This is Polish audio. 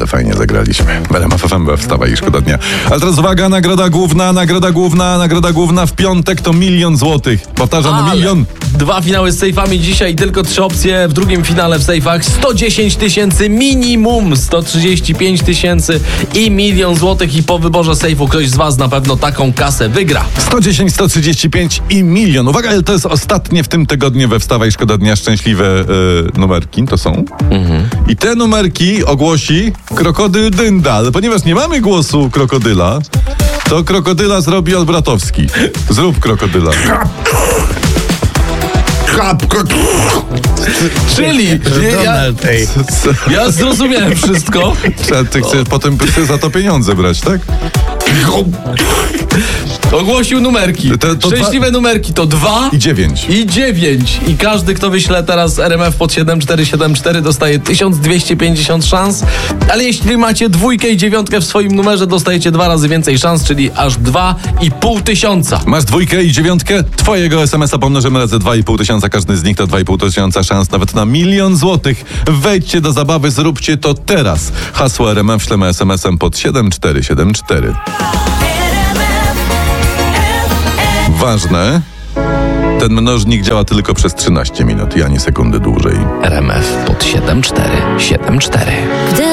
fajnie zagraliśmy. RMF FM, wstawaj i szkoda dnia. Ale teraz uwaga, nagroda główna w piątek to 1 000 000 złotych. Powtarzam, 1 000 000. 2 finały z sejfami dzisiaj, tylko 3 opcje w drugim finale w sejfach. 110 000 minimum, 135 000 i 1 000 000 złotych i po wyborze sejfu ktoś z was na pewno taką kasę wygra. 110, 135 i 1 000 000. Uwaga, ale to jest ostatnie w tym tygodniu we Wstawaj Szkoda Dnia szczęśliwe numerki, to są. I te numerki ogłosi krokodyl Dynda, ale ponieważ nie mamy głosu krokodyla, to krokodyla zrobi Olbratowski. Zrób krokodyla. Czyli ja zrozumiałem wszystko. Ty chcesz potem za to pieniądze brać, tak? Ogłosił numerki. Szczęśliwe numerki to 2 i 9. I 9. I każdy, kto wyśle teraz RMF pod 7474 dostaje 1250 szans. Ale jeśli macie 2 i 9 w swoim numerze, dostajecie 2 razy więcej szans, czyli aż 2500. Masz 2 i 9? Twojego SMS-a pomnożymy razy 2500. Każdy z nich to 2500 szans nawet na 1 000 000 złotych. Wejdźcie do zabawy, zróbcie to teraz. Hasło RMF ślemy SMS-em pod 7474. Ważne, ten mnożnik działa tylko przez 13 minut i ani sekundy dłużej. RMF pod 7474.